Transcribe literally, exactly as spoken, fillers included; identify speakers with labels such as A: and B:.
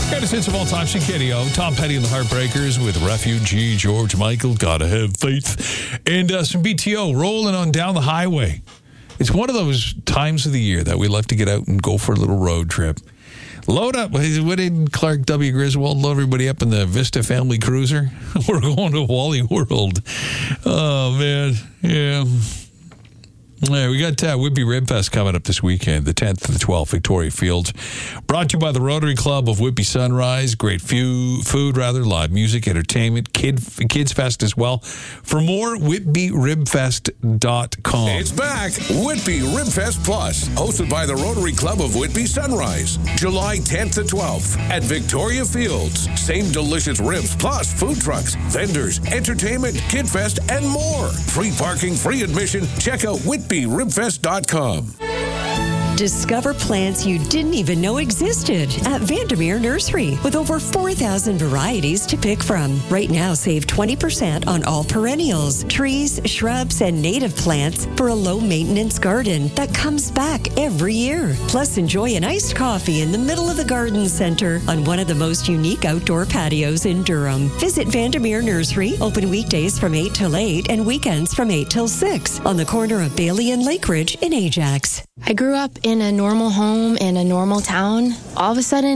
A: Greatest hits of all time, C K D O. Tom Petty and the Heartbreakers with Refugee, George Michael, Gotta Have Faith. And uh, some B T O rolling on down the highway. It's one of those times of the year that we love to get out and go for a little road trip. Load up. What did Clark W. Griswold load everybody up in the Vista Family Cruiser? We're going to Wally World. Oh, man. Yeah. Yeah, we got uh, Whitby Rib Fest coming up this weekend, the tenth to the twelfth, Victoria Fields. Brought to you by the Rotary Club of Whitby Sunrise. Great few, food, rather, live music, entertainment, kid, Kids Fest as well. For more, whitby rib fest dot com.
B: It's back, Whitby Rib Fest Plus, hosted by the Rotary Club of Whitby Sunrise. July tenth to twelfth at Victoria Fields. Same delicious ribs plus food trucks, vendors, entertainment, Kid Fest, and more. Free parking, free admission. Check out whitby rib fest dot com.
C: Discover plants you didn't even know existed at Vandermeer Nursery with over four thousand varieties to pick from. Right now, save twenty percent on all perennials, trees, shrubs, and native plants for a low-maintenance garden that comes back every year. Plus, enjoy an iced coffee in the middle of the garden center on one of the most unique outdoor patios in Durham. Visit Vandermeer Nursery, open weekdays from eight till eight and weekends from eight till six on the corner of Bailey and Lake Ridge in Ajax.
D: I grew up in a normal home in a normal town. All of a sudden,